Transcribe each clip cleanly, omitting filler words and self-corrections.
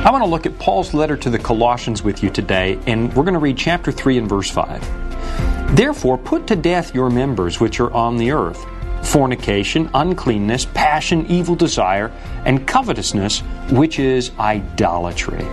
I want to look at Paul's letter to the Colossians with you today, and we're going to read chapter 3 and verse 5. Therefore, put to death your members which are on the earth, fornication, uncleanness, passion, evil desire, and covetousness, which is idolatry.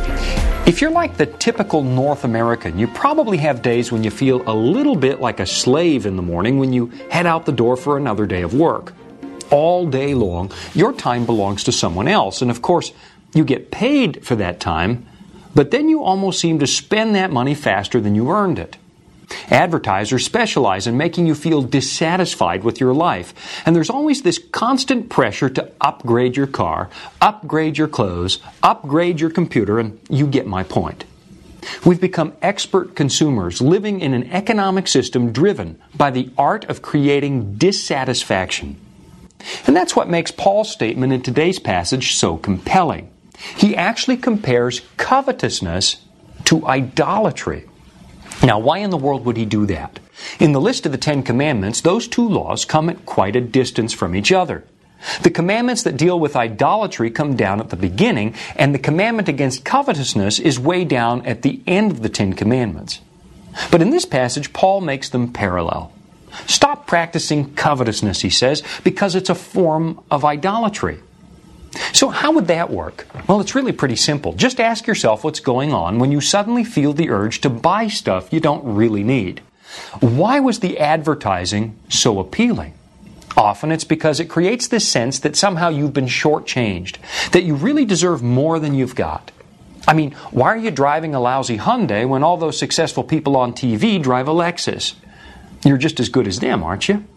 If you're like the typical North American, you probably have days when you feel a little bit like a slave in the morning when you head out the door for another day of work. All day long, your time belongs to someone else, and of course, you get paid for that time, but then you almost seem to spend that money faster than you earned it. Advertisers specialize in making you feel dissatisfied with your life, and there's always this constant pressure to upgrade your car, upgrade your clothes, upgrade your computer, and you get my point. We've become expert consumers living in an economic system driven by the art of creating dissatisfaction. And that's what makes Paul's statement in today's passage so compelling. He actually compares covetousness to idolatry. Now, why in the world would he do that? In the list of the Ten Commandments, those two laws come at quite a distance from each other. The commandments that deal with idolatry come down at the beginning, and the commandment against covetousness is way down at the end of the Ten Commandments. But in this passage, Paul makes them parallel. Stop practicing covetousness, he says, because it's a form of idolatry. So how would that work? Well, it's really pretty simple. Just ask yourself what's going on when you suddenly feel the urge to buy stuff you don't really need. Why was the advertising so appealing? Often it's because it creates this sense that somehow you've been shortchanged, that you really deserve more than you've got. I mean, why are you driving a lousy Hyundai when all those successful people on TV drive a Lexus? You're just as good as them, aren't you?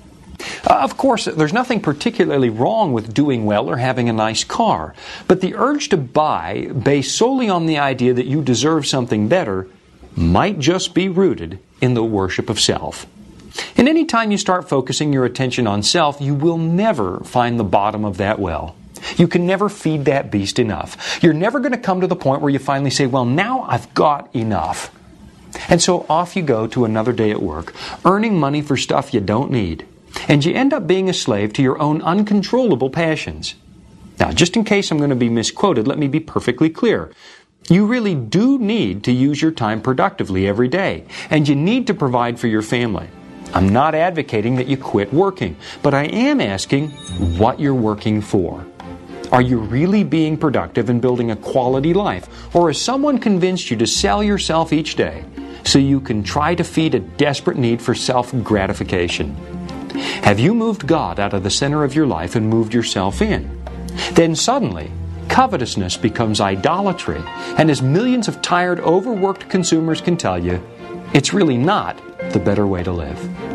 Of course, there's nothing particularly wrong with doing well or having a nice car, but the urge to buy based solely on the idea that you deserve something better might just be rooted in the worship of self. And any time you start focusing your attention on self, you will never find the bottom of that well. You can never feed that beast enough. You're never going to come to the point where you finally say, well, now I've got enough. And so off you go to another day at work, earning money for stuff you don't need. And you end up being a slave to your own uncontrollable passions. Now, just in case I'm going to be misquoted, let me be perfectly clear. You really do need to use your time productively every day, and you need to provide for your family. I'm not advocating that you quit working, but I am asking what you're working for. Are you really being productive and building a quality life, or has someone convinced you to sell yourself each day so you can try to feed a desperate need for self-gratification? Have you moved God out of the center of your life and moved yourself in? Then suddenly, covetousness becomes idolatry, and as millions of tired, overworked consumers can tell you, it's really not the better way to live.